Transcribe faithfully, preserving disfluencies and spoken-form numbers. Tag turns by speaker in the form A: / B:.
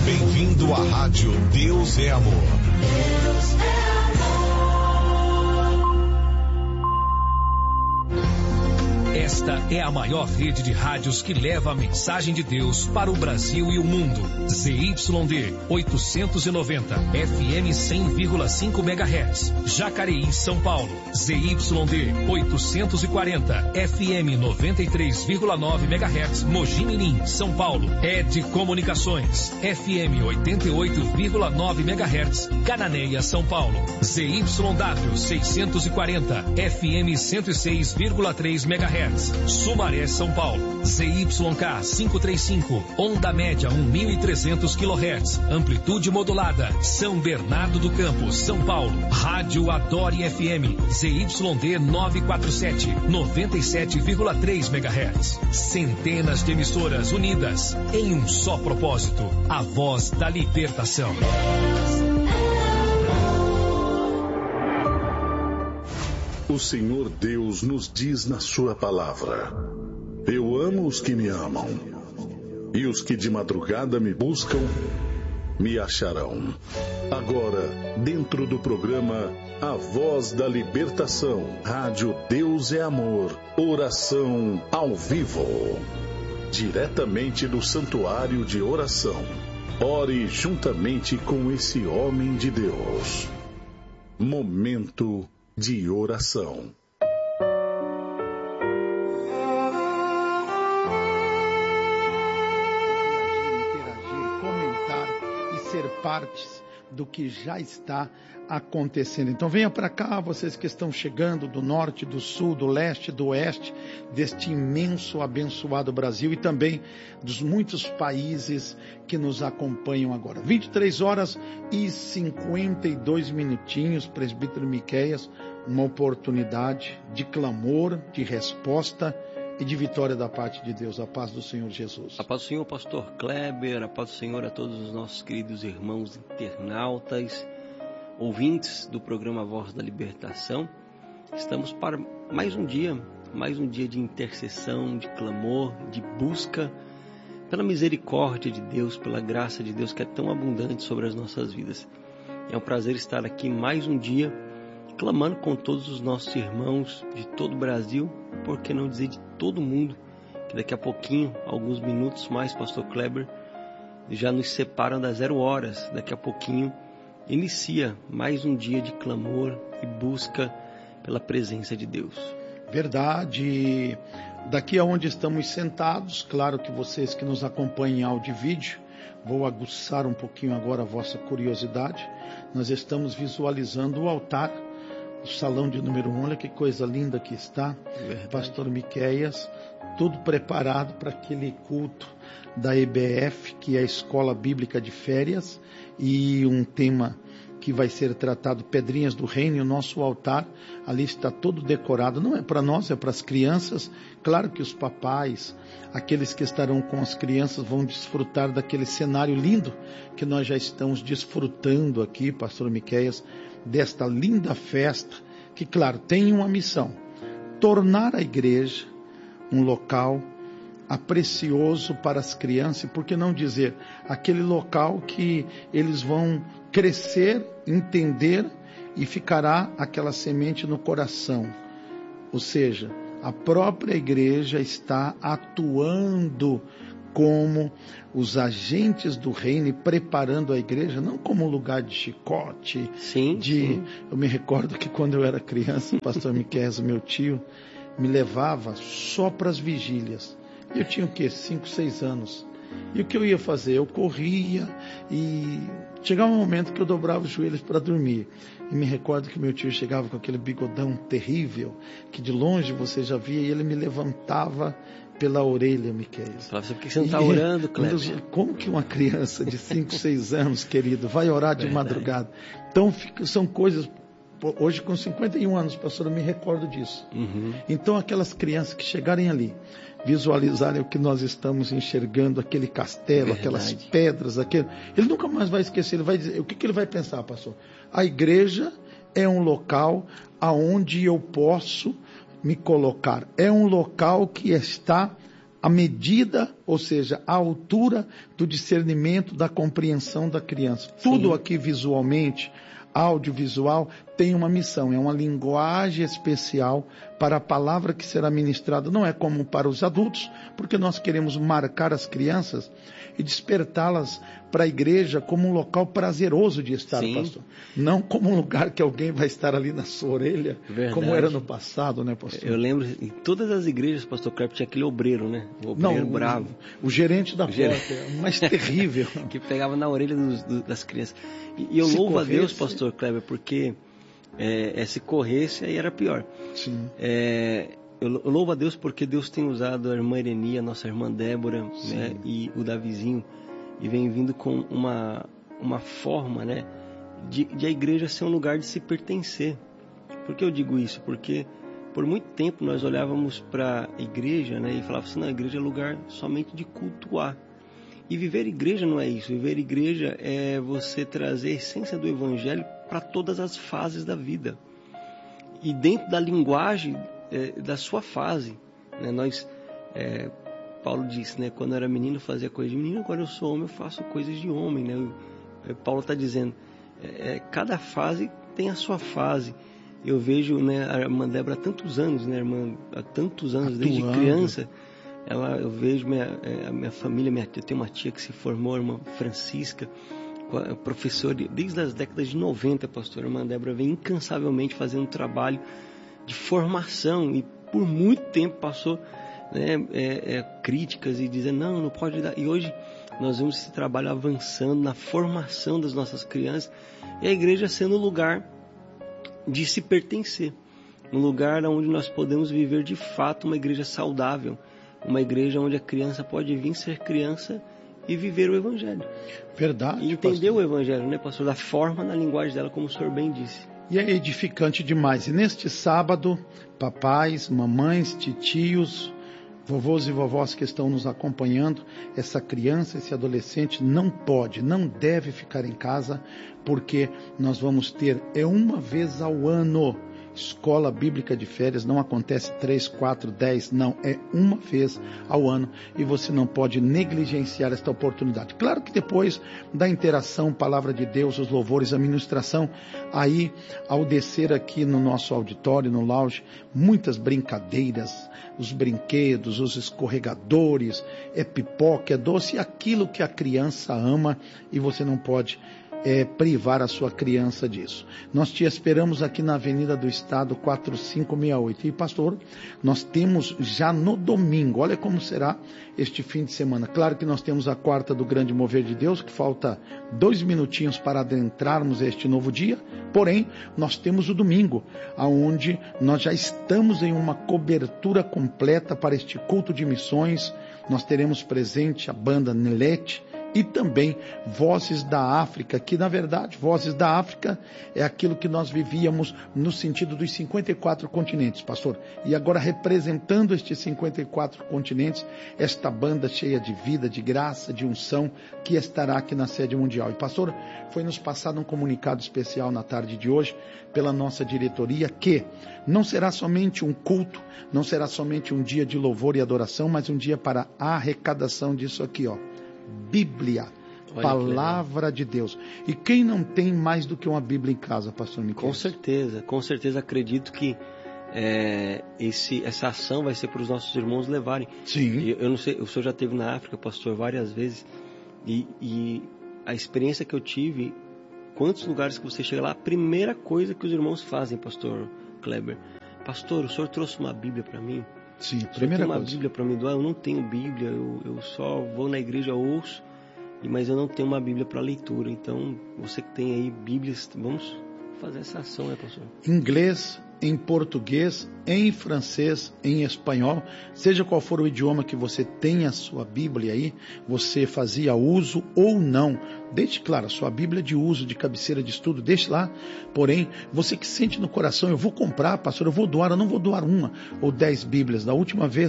A: Bem-vindo à Rádio Deus é Amor. Deus é
B: Esta é a maior rede de rádios que leva a mensagem de Deus para o Brasil e o mundo. Z Y D oitocentos e noventa, F M cem vírgula cinco megahertz, Jacareí, São Paulo. Z Y D oitocentos e quarenta, F M noventa e três vírgula nove megahertz, Mogi Mirim, São Paulo. Ed Comunicações, F M oitenta e oito vírgula nove megahertz, Cananéia, São Paulo. Z Y W seiscentos e quarenta, F M cento e seis vírgula três megahertz, Sumaré, São Paulo. Z Y K quinhentos e trinta e cinco, onda média mil e trezentos quilohertz, amplitude modulada, São Bernardo do Campo, São Paulo. Rádio Adore F M, Z Y D novecentos e quarenta e sete, noventa e sete vírgula três megahertz. Centenas de emissoras unidas em um só propósito, a voz da libertação.
C: O Senhor Deus nos diz na sua palavra: eu amo os que me amam, e os que de madrugada me buscam, me acharão. Agora, dentro do programa A Voz da Libertação, Rádio Deus é Amor, oração ao vivo, diretamente do Santuário de Oração. Ore juntamente com esse homem de Deus. Momento de oração.
D: Interagir, comentar e ser partes do que já está acontecendo. Então venha para cá, vocês que estão chegando do norte, do sul, do leste, do oeste, deste imenso, abençoado Brasil e também dos muitos países que nos acompanham agora. vinte e três horas e cinquenta e dois minutinhos, presbítero Miqueias, uma oportunidade de clamor, de resposta e de vitória da parte de Deus. A paz do Senhor Jesus.
E: A paz do Senhor, pastor Kleber, a paz do Senhor a todos os nossos queridos irmãos internautas, ouvintes do programa Voz da Libertação. Estamos para mais um dia, mais um dia de intercessão, de clamor, de busca pela misericórdia de Deus, pela graça de Deus que é tão abundante sobre as nossas vidas. É um prazer estar aqui mais um dia, clamando com todos os nossos irmãos de todo o Brasil, por que não dizer de todo mundo, que daqui a pouquinho, alguns minutos mais, pastor Kleber, já nos separam das zero horas. Daqui a pouquinho inicia mais um dia de clamor e busca pela presença de Deus.
D: Verdade. Daqui aonde estamos sentados, claro que vocês que nos acompanham em áudio e vídeo, vou aguçar um pouquinho agora a vossa curiosidade. Nós estamos visualizando o altar, o salão de número um, olha que coisa linda que está. Verdade. Pastor Miqueias, tudo preparado para aquele culto da E B F, que é a Escola Bíblica de Férias, e um tema que vai ser tratado, Pedrinhas do Reino, e o nosso altar ali está todo decorado, não é para nós, é para as crianças. Claro que os papais, aqueles que estarão com as crianças, vão desfrutar daquele cenário lindo que nós já estamos desfrutando aqui, pastor Miqueias, desta linda festa, que claro, tem uma missão: tornar a igreja um local aprecioso para as crianças, e por que não dizer, aquele local que eles vão crescer, entender, e ficará aquela semente no coração. Ou seja, a própria igreja está atuando como os agentes do reino e preparando a igreja, não como um lugar de chicote,
E: sim,
D: de...
E: sim.
D: Eu me recordo que quando eu era criança, o pastor Miqueias, meu tio, me levava só para as vigílias. Eu tinha o quê? cinco, seis anos. E o que eu ia fazer? Eu corria e chegava um momento que eu dobrava os joelhos para dormir. E me recordo que meu tio chegava com aquele bigodão terrível, que de longe você já via, e ele me levantava pela orelha, Miqueias.
E: Por que você não está orando, Kleber?
D: Como que uma criança de cinco, seis anos, querido, vai orar de Verdade. madrugada? Então fica, são coisas... Hoje com cinquenta e um anos, pastor, eu me recordo disso.
E: Uhum.
D: Então aquelas crianças que chegarem ali, visualizarem o que nós estamos enxergando, aquele castelo, Verdade. aquelas pedras, aquele, ele nunca mais vai esquecer. Ele vai dizer, o que, que ele vai pensar, pastor? A igreja é um local aonde eu posso me colocar. É um local que está à medida ou seja, a altura do discernimento, da compreensão da criança. Tudo
E: Sim.
D: aqui visualmente, audiovisual, tem uma missão, é uma linguagem especial para a palavra que será ministrada. Não é como para os adultos, porque nós queremos marcar as crianças e despertá-las para a igreja como um local prazeroso de estar,
E: Sim.
D: pastor. Não como um lugar que alguém vai estar ali na sua orelha,
E: Verdade.
D: como era no passado, né, pastor?
E: Eu lembro, em todas as igrejas, pastor Kleber, tinha aquele obreiro, né? O obreiro
D: Não,
E: bravo.
D: O, o gerente da
E: O gerente.
D: porta, o mais terrível.
E: Que pegava na orelha dos, do, das crianças. E, e eu
D: Se
E: louvo
D: corresse...
E: a Deus, pastor Kleber, porque é, é, se corresse, aí era pior.
D: Sim.
E: É, eu, eu louvo a Deus porque Deus tem usado a irmã Irenia, a nossa irmã Débora, né, e o Davizinho, e vem vindo com uma, uma forma, né, de, de a igreja ser um lugar de se pertencer. Por que eu digo isso? Porque por muito tempo nós olhávamos para a igreja, né, e falávamos assim, não, a igreja é lugar somente de cultuar. E viver igreja não é isso. Viver igreja é você trazer a essência do evangelho para todas as fases da vida. E dentro da linguagem é, da sua fase, né, nós... É, Paulo disse, né, quando eu era menino fazia coisa de menino, agora eu sou homem, eu faço coisas de homem, né? Eu, Paulo está dizendo, é, cada fase tem a sua fase. Eu vejo, né, a irmã Débora há tantos anos, né, irmã, há tantos anos,
D: Atuando.
E: Desde criança, ela, eu vejo minha, a minha família, minha, eu tenho uma tia que se formou, a irmã Francisca, professora desde as décadas de noventa, pastor. A irmã Débora vem incansavelmente fazendo um trabalho de formação e por muito tempo passou, né, é, é, críticas e dizendo, não, não pode dar. E hoje nós vemos esse trabalho avançando na formação das nossas crianças e a igreja sendo um lugar de se pertencer, um lugar onde nós podemos viver de fato uma igreja saudável, uma igreja onde a criança pode vir ser criança e viver o evangelho.
D: Verdade,
E: e entender
D: pastor.
E: o evangelho, né, pastor, da forma, na linguagem dela, como o senhor bem disse.
D: E é edificante demais. E neste sábado, papais, mamães, titios, vovôs e vovós que estão nos acompanhando, essa criança, esse adolescente não pode, não deve ficar em casa, porque nós vamos ter, é uma vez ao ano, escola bíblica de férias. Não acontece três, quatro, dez, não, é uma vez ao ano e você não pode negligenciar esta oportunidade. Claro que depois da interação, palavra de Deus, os louvores, a ministração, aí ao descer aqui no nosso auditório, no lounge, muitas brincadeiras, os brinquedos, os escorregadores, é pipoca, é doce, aquilo que a criança ama e você não pode É, privar a sua criança disso. Nós te esperamos aqui na Avenida do Estado quatro cinco seis oito. E pastor, nós temos já no domingo, olha como será este fim de semana. Claro que nós temos a quarta do Grande Mover de Deus, que falta dois minutinhos para adentrarmos este novo dia, porém, nós temos o domingo, aonde nós já estamos em uma cobertura completa para este culto de missões. Nós teremos presente a banda Nelete, e também Vozes da África, que na verdade, Vozes da África é aquilo que nós vivíamos no sentido dos cinquenta e quatro continentes, pastor. E agora representando estes cinquenta e quatro continentes, esta banda cheia de vida, de graça, de unção, que estará aqui na sede mundial. E pastor, foi nos passado um comunicado especial na tarde de hoje, pela nossa diretoria, que não será somente um culto, não será somente um dia de louvor e adoração, mas um dia para a arrecadação disso aqui, ó. Bíblia, olha, palavra de Deus. E quem não tem mais do que uma Bíblia em casa, pastor Miquel?
E: Com certeza, com certeza acredito que é, esse, essa ação vai ser para os nossos irmãos levarem.
D: Sim.
E: Eu, eu não sei, o senhor já esteve na África, pastor, várias vezes, e, e a experiência que eu tive, quantos lugares que você chega lá, a primeira coisa que os irmãos fazem, pastor Kleber, pastor, o senhor trouxe uma Bíblia para mim?
D: Sim,
E: Só
D: primeira
E: tem uma
D: coisa.
E: Bíblia para me doar, eu não tenho Bíblia, eu, eu só vou na igreja, ouço, mas eu não tenho uma Bíblia para leitura. Então, você que tem aí Bíblias, vamos fazer essa ação, né, pastor?
D: Inglês, em português, em francês, em espanhol, seja qual for o idioma que você tenha a sua Bíblia aí, você fazia uso ou não. Deixe claro, a sua Bíblia de uso, de cabeceira de estudo, deixe lá. Porém, você que sente no coração, eu vou comprar, pastor, eu vou doar, eu não vou doar uma ou dez Bíblias. Da última vez